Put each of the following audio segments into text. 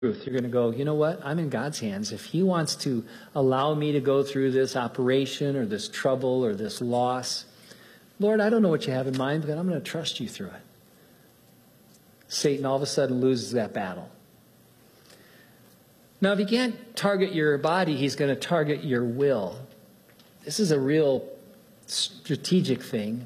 truth. You're going to go, you know what? I'm in God's hands. If He wants to allow me to go through this operation or this trouble or this loss, Lord, I don't know what you have in mind, but I'm going to trust you through it. Satan all of a sudden loses that battle. Now, if he can't target your body, he's going to target your will. This is a real strategic thing.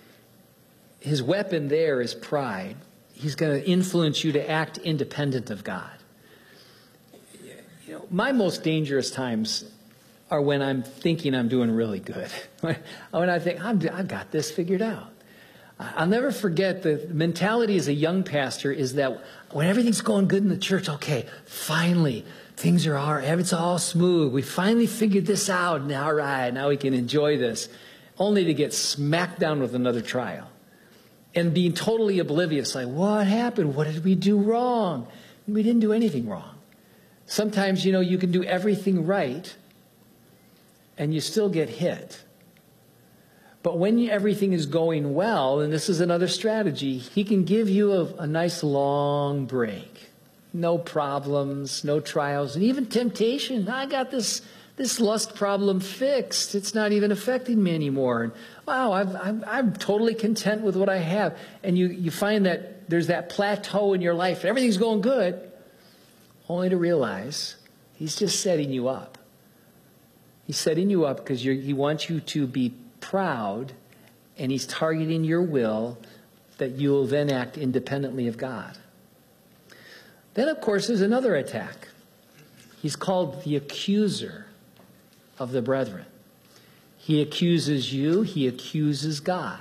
His weapon there is pride. He's going to influence you to act independent of God. You know, my most dangerous times are when I'm thinking I'm doing really good. When I think, I've got this figured out. I'll never forget the mentality as a young pastor is that when everything's going good in the church, okay, finally, things are all right, it's all smooth. We finally figured this out. Now, all right, now we can enjoy this. Only to get smacked down with another trial. And being totally oblivious, like, what happened? What did we do wrong? We didn't do anything wrong. Sometimes, you know, you can do everything right, and you still get hit. But when everything is going well, and this is another strategy, He can give you a nice long break. No problems, no trials, and even temptation. I got this lust problem fixed. It's not even affecting me anymore. And wow, I'm totally content with what I have. And you find that there's that plateau in your life. Everything's going good, only to realize He's just setting you up. He's setting you up because He wants you to be proud, and He's targeting your will that you will then act independently of God. Then, of course, there's another attack. He's called the accuser of the brethren. He accuses you. He accuses God.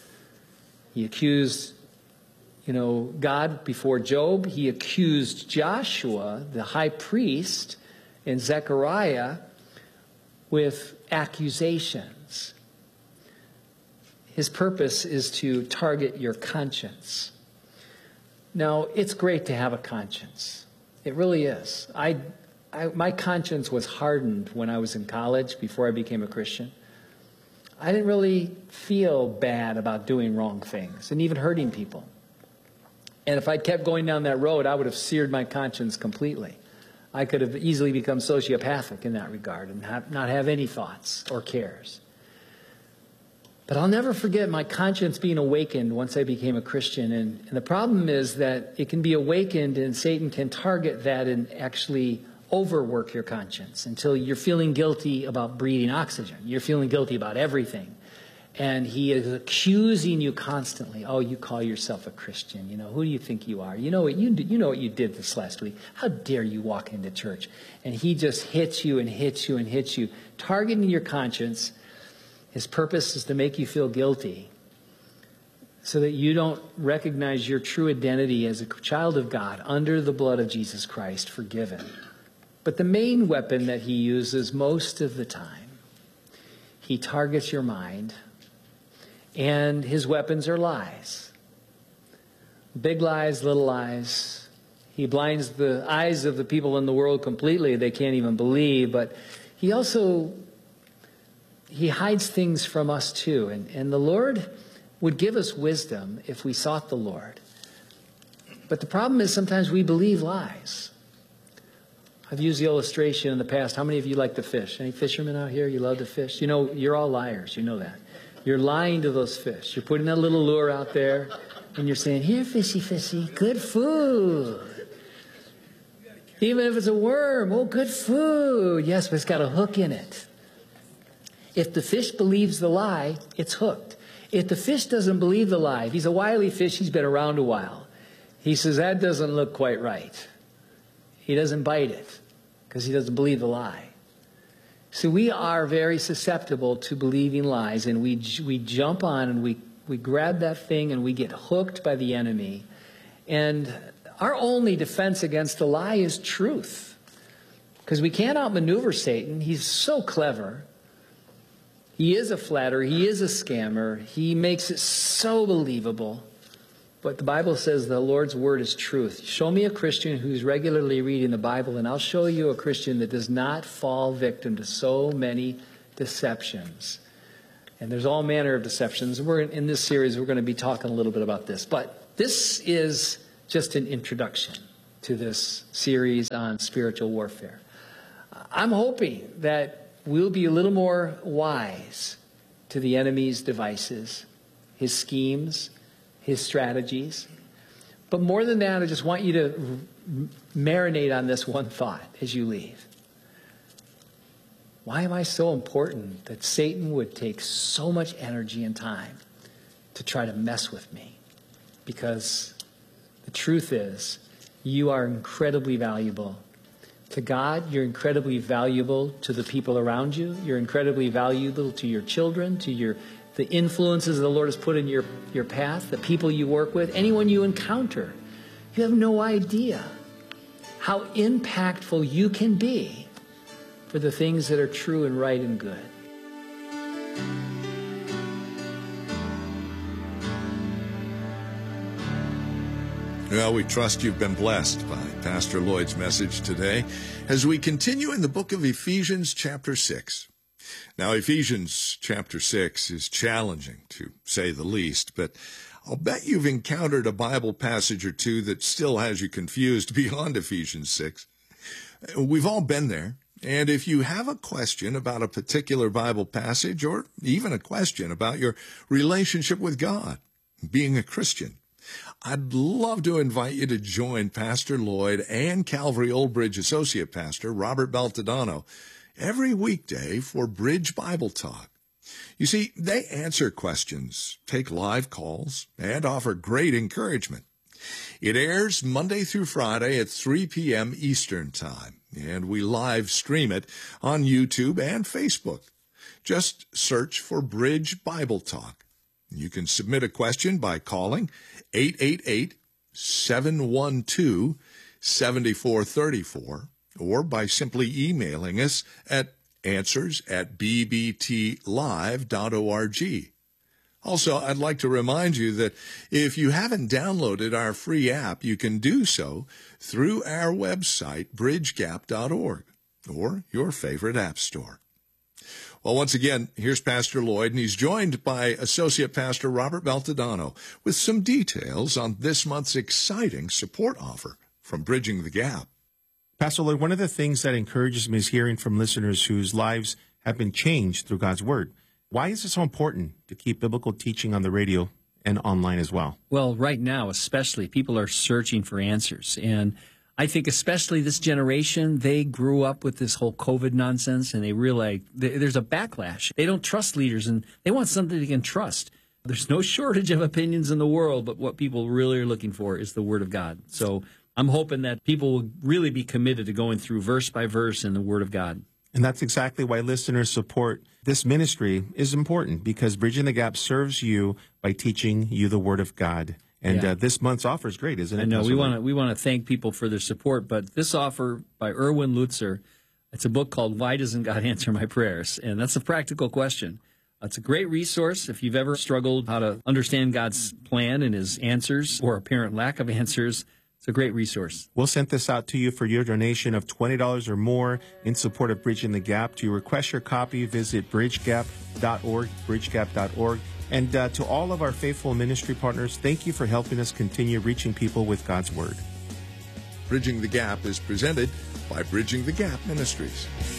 He accused, God before Job. He accused Joshua, the high priest, and Zechariah with accusations. His purpose is to target your conscience. Now, it's great to have a conscience. It really is. My conscience was hardened when I was in college before I became a Christian. I didn't really feel bad about doing wrong things and even hurting people. And if I'd kept going down that road, I would have seared my conscience completely. I could have easily become sociopathic in that regard and not have any thoughts or cares. But I'll never forget my conscience being awakened once I became a Christian. And the problem is that it can be awakened and Satan can target that and actually overwork your conscience until you're feeling guilty about breathing oxygen. You're feeling guilty about everything. And he is accusing you constantly. Oh, you call yourself a Christian. Who do you think you are? You know what you did this last week. How dare you walk into church? And he just hits you and hits you and hits you, targeting your conscience. His purpose is to make you feel guilty so that you don't recognize your true identity as a child of God under the blood of Jesus Christ, forgiven. But the main weapon that he uses most of the time, he targets your mind, and his weapons are lies. Big lies, little lies. He blinds the eyes of the people in the world completely. They can't even believe, but he hides things from us too. And the Lord would give us wisdom if we sought the Lord. But the problem is sometimes we believe lies. I've used the illustration in the past. How many of you like to fish? Any fishermen out here? You love to fish? You're all liars. You know that. You're lying to those fish. You're putting that little lure out there, and you're saying, here, fishy, fishy, good food. Even if it's a worm, oh, good food. Yes, but it's got a hook in it. If the fish believes the lie, it's hooked. If the fish doesn't believe the lie, if he's a wily fish, he's been around a while. He says, that doesn't look quite right. He doesn't bite it because he doesn't believe the lie. So we are very susceptible to believing lies, and we jump on and we grab that thing and we get hooked by the enemy. And our only defense against the lie is truth, because we can't outmaneuver Satan. He's so clever. He is a flatterer. He is a scammer. He makes it so believable. But the Bible says the Lord's word is truth. Show me a Christian who's regularly reading the Bible, and I'll show you a Christian that does not fall victim to so many deceptions. And there's all manner of deceptions. In this series, we're going to be talking a little bit about this. But this is just an introduction. to this series on spiritual warfare. I'm hoping that we'll be a little more wise to the enemy's devices, his schemes, his strategies. But more than that, I just want you to marinate on this one thought as you leave. Why am I so important that Satan would take so much energy and time to try to mess with me? Because the truth is, you are incredibly valuable to God. You're incredibly valuable to the people around you. You're incredibly valuable to your children, to the influences the Lord has put in your path, the people you work with, anyone you encounter. You have no idea how impactful you can be for the things that are true and right and good. Well, we trust you've been blessed by Pastor Lloyd's message today as we continue in the book of Ephesians chapter 6. Now, Ephesians chapter 6 is challenging, to say the least, but I'll bet you've encountered a Bible passage or two that still has you confused beyond Ephesians 6. We've all been there, and if you have a question about a particular Bible passage or even a question about your relationship with God, being a Christian, I'd love to invite you to join Pastor Lloyd and Calvary Old Bridge Associate Pastor Robert Baltodano every weekday for Bridge Bible Talk. You see, they answer questions, take live calls, and offer great encouragement. It airs Monday through Friday at 3 p.m. Eastern Time, and we live stream it on YouTube and Facebook. Just search for Bridge Bible Talk. You can submit a question by calling 888-712-7434 or by simply emailing us at answers@bbtlive.org. Also, I'd like to remind you that if you haven't downloaded our free app, you can do so through our website, bridgegap.org, or your favorite app store. Well, once again, here's Pastor Lloyd, and he's joined by Associate Pastor Robert Baltodano with some details on this month's exciting support offer from Bridging the Gap. Pastor Lloyd, one of the things that encourages me is hearing from listeners whose lives have been changed through God's Word. Why is it so important to keep biblical teaching on the radio and online as well? Well, right now, especially, people are searching for answers. And I think especially this generation, they grew up with this whole COVID nonsense, and they realize there's a backlash. They don't trust leaders, and they want something they can trust. There's no shortage of opinions in the world, but what people really are looking for is the Word of God. So I'm hoping that people will really be committed to going through verse by verse in the Word of God. And that's exactly why listeners support this ministry is important, because Bridging the Gap serves you by teaching you the Word of God. And this month's offer is great, isn't it? I know. We want to thank people for their support, but this offer by Erwin Lutzer, it's a book called Why Doesn't God Answer My Prayers? And that's a practical question. It's a great resource if you've ever struggled how to understand God's plan and His answers or apparent lack of answers. It's a great resource. We'll send this out to you for your donation of $20 or more in support of Bridging the Gap. To request your copy, visit bridgegap.org, bridgegap.org. And to all of our faithful ministry partners, thank you for helping us continue reaching people with God's Word. Bridging the Gap is presented by Bridging the Gap Ministries.